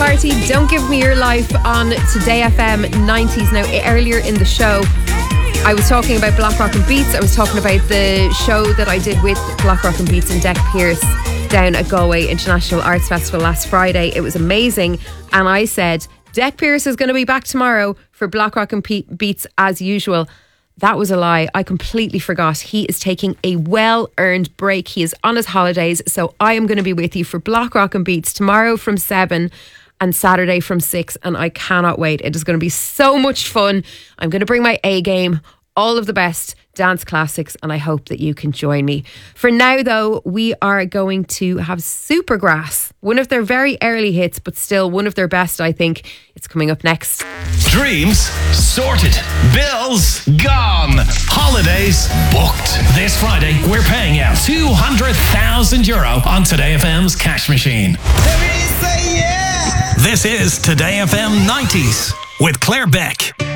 Party, Don't Give Me Your Life on Today FM 90s. Now, earlier in the show, I was talking about Blackrock and Beats. I was talking about the show that I did with Blackrock and Beats and Deck Pearce down at Galway International Arts Festival last Friday. It was amazing. And I said, Deck Pearce is going to be back tomorrow for Blackrock and Beats as usual. That was a lie. I completely forgot. He is taking a well-earned break. He is on his holidays. So I am going to be with you for Blackrock and Beats tomorrow from 7 and Saturday from 6. And I cannot wait. It is going to be so much fun. I'm going to bring my A game, all of the best dance classics, and I hope that you can join me. For now, though, we are going to have Supergrass, one of their very early hits, but still one of their best, I think. It's coming up next. Dreams sorted. Bills gone. Holidays booked. This Friday, we're paying out €200,000 on Today FM's cash machine. This is Today FM 90s with Claire Beck.